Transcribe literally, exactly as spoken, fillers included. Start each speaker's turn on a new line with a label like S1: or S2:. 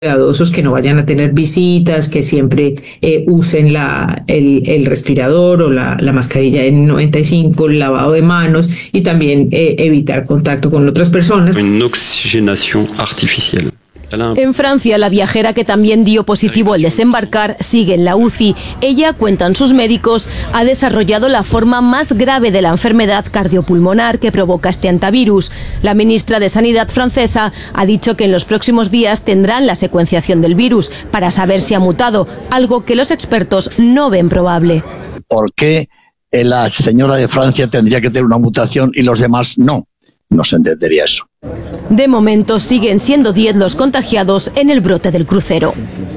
S1: cuidadosos, que no vayan a tener visitas, que siempre eh, usen la, el, el respirador o la, la mascarilla N noventa y cinco, el lavado de manos y también eh, evitar contacto con otras personas.
S2: Una oxigenación artificial.
S3: En Francia, la viajera que también dio positivo al desembarcar sigue en la U C I. Ella, cuentan sus médicos, ha desarrollado la forma más grave de la enfermedad cardiopulmonar que provoca este antivirus. La ministra de Sanidad francesa ha dicho que en los próximos días tendrán la secuenciación del virus para saber si ha mutado, algo que los expertos no ven probable.
S4: ¿Por qué la señora de Francia tendría que tener una mutación y los demás no? No se entendería eso.
S3: De momento siguen siendo diez los contagiados en el brote del crucero.